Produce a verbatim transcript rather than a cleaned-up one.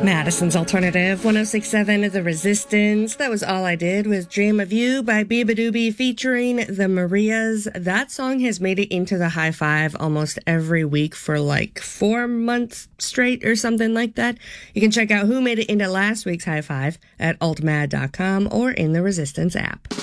Madison's Alternative, one oh six point seven The Resistance. That was All I Did Was Dream of You by Biba Doobie featuring the Marias. That song has made it into the high five almost every week for like four months straight or something like that. You can check out who made it into last week's high five at alt mad dot com or in the Resistance app.